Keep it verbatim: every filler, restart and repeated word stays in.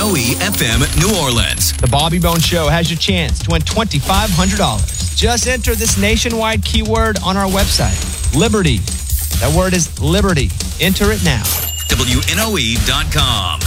N O E F M New Orleans. The Bobby Bones Show has your chance to win twenty-five hundred dollars. Just enter this nationwide keyword on our website, Liberty. That word is Liberty. Enter it now. W N O E dot com.